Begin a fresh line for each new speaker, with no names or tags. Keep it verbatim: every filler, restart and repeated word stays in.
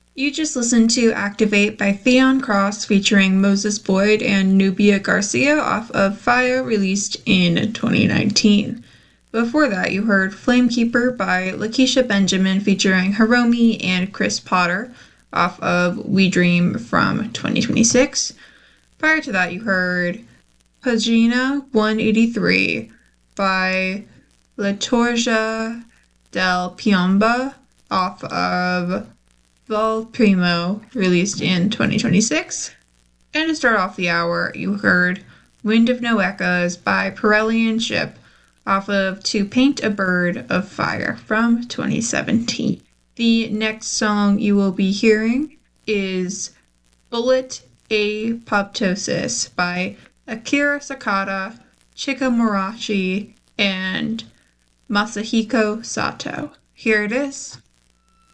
You just listened to Activate by Theon Cross featuring Moses Boyd and Nubia Garcia off of Fire, released in twenty nineteen. Before that, you heard Flamekeeper by Lakeisha Benjamin featuring Hiromi and Chris Potter off of We Dream from twenty twenty-six. Prior to that, you heard Pagina one eighty-three by Liturgia del Piombo off of Vol Primo, released in twenty twenty-six. And to start off the hour, you heard Wind of No Echoes by Pirellian Ship off of To Paint a Bird of Fire from twenty seventeen. The next song you will be hearing is Bullet Apoptosis by Akira Sakata, Chika Murashi, and Masahiko Sato. Here it is.